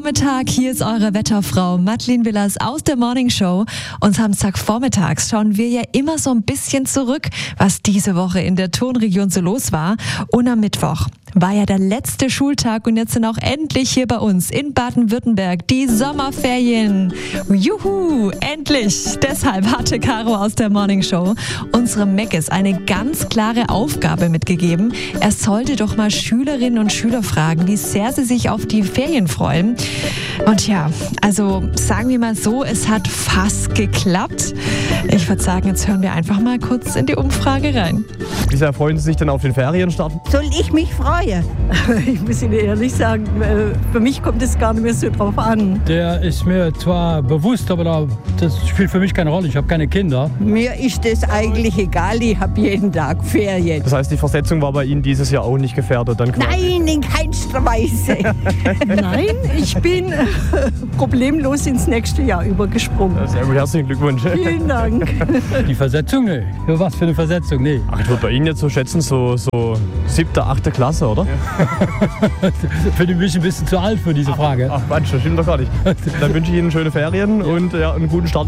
Mittag, hier ist eure Wetterfrau Madeleine Willers aus der Morning Show. Und Samstagvormittags schauen wir ja immer so ein bisschen zurück, was diese Woche in der Tonregion so los war. Und am Mittwoch war ja der letzte Schultag und jetzt sind auch endlich hier bei uns in Baden-Württemberg die Sommerferien. Juhu, endlich! Deshalb hatte Caro aus der Morning Show unserem Meckes eine ganz klare Aufgabe mitgegeben. Er sollte doch mal Schülerinnen und Schüler fragen, wie sehr sie sich auf die Ferien freuen. Und ja, also sagen wir mal so, es hat fast geklappt. Ich würde sagen, jetzt hören wir einfach mal kurz in die Umfrage rein. Wie sehr freuen Sie sich denn auf den Ferienstart? Soll ich mich freuen? Ich muss Ihnen ehrlich sagen, für mich kommt es gar nicht mehr so drauf an. Der ist mir zwar bewusst, aber das spielt für mich keine Rolle. Ich habe keine Kinder. Mir ist das eigentlich egal, ich habe jeden Tag Ferien. Das heißt, die Versetzung war bei Ihnen dieses Jahr auch nicht gefährdet? Dann quasi. Nein, in keinster Weise. Nein, ich bin problemlos ins nächste Jahr übergesprungen. Sehr gut, herzlichen Glückwunsch. Vielen Dank. Die Versetzung? Nee. Für was für eine Versetzung? Nee. Ach, ich würde bei Ihnen jetzt so schätzen, so 7., 8. Klasse, oder? Finde ich mich ein bisschen zu alt für diese Frage. Ach Quatsch, das stimmt doch gar nicht. Dann wünsche ich Ihnen schöne Ferien und einen guten Start.